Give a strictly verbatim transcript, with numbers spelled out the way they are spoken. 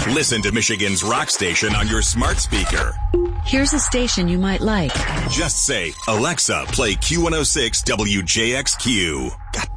Listen to Michigan's rock station on your smart speaker. Here's a station you might like. Just say, Alexa, play Q one oh six W J X Q. God